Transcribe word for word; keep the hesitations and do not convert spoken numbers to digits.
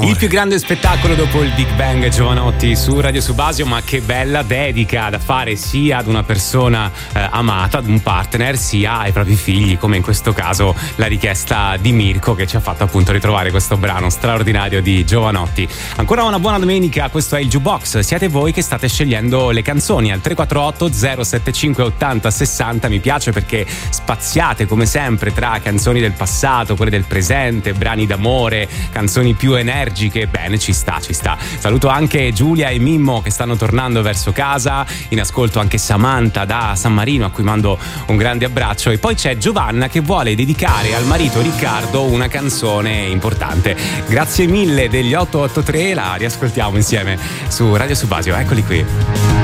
d'amore. Il più grande spettacolo dopo il Big Bang, Giovanotti su Radio Subasio, ma che bella dedica da fare sia ad una persona eh, amata, ad un partner, sia ai propri figli, come in questo caso la richiesta di Mirko, che ci ha fatto appunto ritrovare questo brano straordinario di Giovanotti. Ancora una buona domenica, questo è il Jukebox, siete voi che state scegliendo le canzoni al tre quattro otto zero sette cinque ottanta sessanta. Mi piace perché spaziate come sempre tra canzoni del passato, quelle del presente, brani d'amore, canzoni più energiche. Bene, ci sta, ci sta. Saluto anche Giulia e Mimmo che stanno tornando verso casa, in ascolto anche Samantha da San Marino, a cui mando un grande abbraccio, e poi c'è Giovanna che vuole dedicare al marito Riccardo una canzone importante. Grazie mille degli otto otto tre, la riascoltiamo insieme su Radio Subasio, eccoli qui.